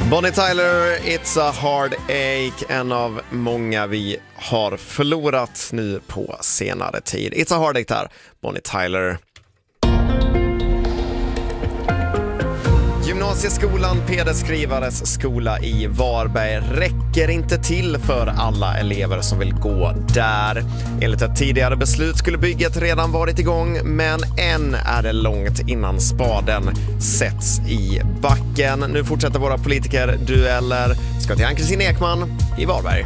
Bonnie Tyler, It's a Heartache, en av många vi har förlorat nu på senare tid. It's a Heartache där, Bonnie Tyler. Gymnasieskolan Peder Skrivares skola i Varberg räcker inte till för alla elever som vill gå där. Enligt ett tidigare beslut skulle bygget redan varit igång, men än är det långt innan spaden sätts i backen. Nu fortsätter våra politikerdueller. Ska till Ann-Kristin Ekman i Varberg.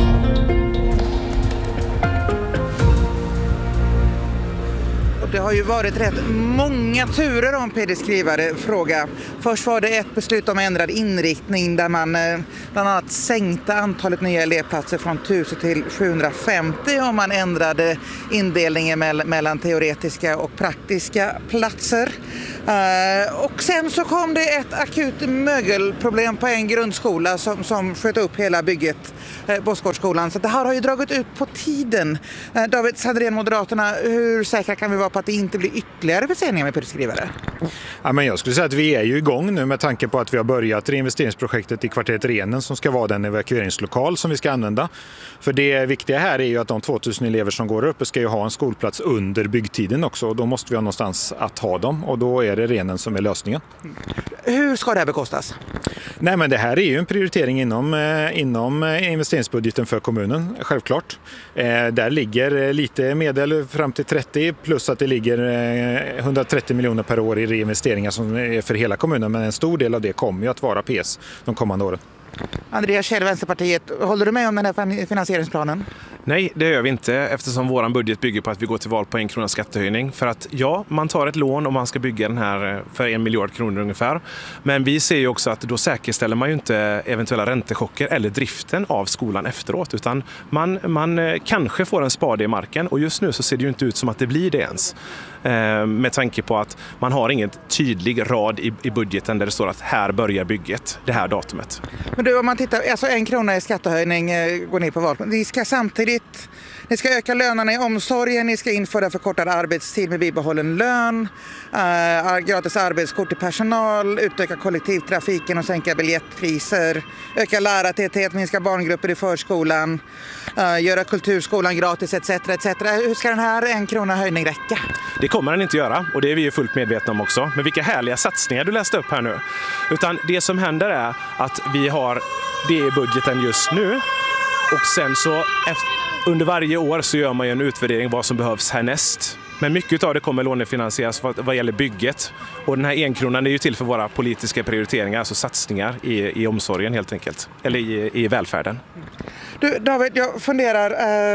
Det har ju varit rätt många turer om Peder Skrivare fråga. Först var det ett beslut om ändrad inriktning där man bland annat sänkte antalet nya elevplatser från 1000 till 750 och man ändrade indelningen mellan teoretiska och praktiska platser. Och sen så kom det ett akut mögelproblem på en grundskola som sköt upp hela bygget, Båsgårdsskolan. Så det här har ju dragit ut på tiden. David Sandrén, Moderaterna, hur säkra kan vi vara på att det inte blir ytterligare förseningar med Peder Skrivare? Ja, men jag skulle säga att vi är ju igång nu med tanke på att vi har börjat reinvesteringsprojektet i kvarteret Renen som ska vara den evakueringslokal som vi ska använda. För det viktiga här är ju att de 2000 elever som går uppe ska ju ha en skolplats under byggtiden också. Och då måste vi ha någonstans att ha dem och då är det Renen som är lösningen. Hur ska det här bekostas? Nej, men det här är ju en prioritering inom investeringsbudgeten för kommunen, självklart. Där ligger lite medel fram till 30 plus att det ligger 130 miljoner per år i reinvesteringar som är för hela kommunen, men en stor del av det kommer ju att vara PS de kommande åren. Andreas Kjell, Vänsterpartiet, håller du med om den här finansieringsplanen? Nej, det gör vi inte eftersom våran budget bygger på att vi går till val på 1 krona skattehöjning. För att ja, man tar ett lån och man ska bygga den här för 1 miljard kronor ungefär. Men vi ser ju också att då säkerställer man ju inte eventuella räntechocker eller driften av skolan efteråt. Utan man kanske får en spade i marken och just nu så ser det ju inte ut som att det blir det ens. Med tanke på att man har ingen tydlig rad i budgeten där det står att här börjar bygget, det här datumet. Men du, om man tittar, alltså 1 krona i skattehöjning går ni på val. Ni ska samtidigt, ni ska öka lönerna i omsorgen, ni ska införa förkortad arbetstid med bibehållen lön, gratis arbetskort till personal, utöka kollektivtrafiken och sänka biljettpriser, öka lärartäthet, minska barngrupper i förskolan, göra kulturskolan gratis etc. Hur ska den här 1 krona höjning räcka? Det kommer den inte göra och det är vi ju fullt medvetna om också. Men vilka härliga satsningar du läste upp här nu. Utan det som händer är att vi har det i budgeten just nu och sen så under varje år så gör man ju en utvärdering vad som behövs härnäst. Men mycket av det kommer lånefinansieras vad gäller bygget. Och den här 1 kronan är ju till för våra politiska prioriteringar, alltså satsningar i omsorgen helt enkelt. Eller i välfärden. Du David, jag funderar,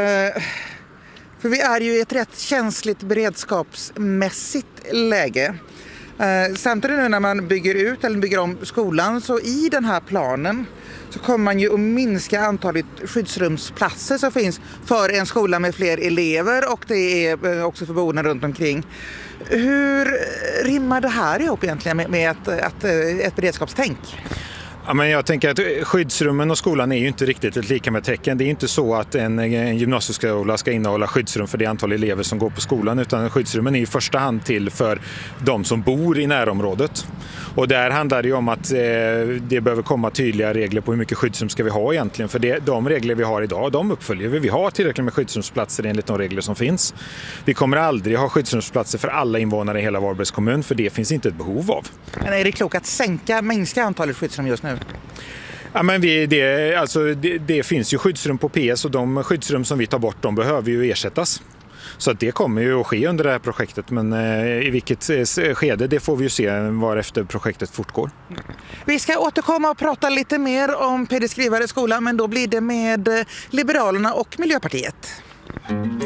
för vi är ju i ett rätt känsligt beredskapsmässigt läge. Samtidigt nu när man bygger ut eller bygger om skolan så i den här planen så kommer man ju att minska antalet skyddsrumsplatser som finns för en skola med fler elever och det är också för boenden runt omkring. Hur rimmar det här ihop egentligen med ett beredskapstänk? Ja, men jag tänker att skyddsrummen och skolan är ju inte riktigt ett lika med tecken. Det är inte så att en gymnasieskola ska innehålla skyddsrum för det antal elever som går på skolan, utan skyddsrummen är i första hand till för de som bor i närområdet. Och där handlar det ju om att det behöver komma tydliga regler på hur mycket skyddsrum ska vi ha egentligen. För de regler vi har idag, de uppföljer vi. Vi har tillräckligt med skyddsrumsplatser enligt de regler som finns. Vi kommer aldrig ha skyddsrumsplatser för alla invånare i hela Varbergs kommun, för det finns inte ett behov av. Men är det klokt att minska antalet skyddsrum just nu? Ja, men det finns ju skyddsrum på PS och de skyddsrum som vi tar bort, de behöver ju ersättas. Så att det kommer ju att ske under det här projektet, men i vilket skede det får vi ju se varefter projektet fortgår. Vi ska återkomma och prata lite mer om Peder Skrivare skola, men då blir det med Liberalerna och Miljöpartiet.